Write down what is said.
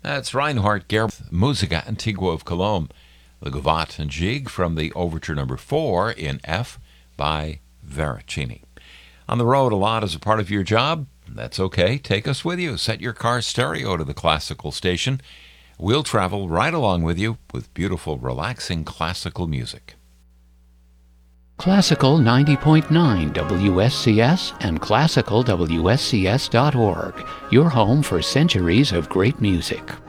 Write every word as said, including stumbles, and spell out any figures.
That's Reinhard Gerth, Musica Antigua of Cologne, the Gavotte and Gigue from the Overture Number four in F by Veracini. On the road a lot as a part of your job? That's okay. Take us with you. Set your car stereo to the classical station. We'll travel right along with you with beautiful, relaxing classical music. Classical ninety point nine W S C S and classical W S C S dot org, your home for centuries of great music.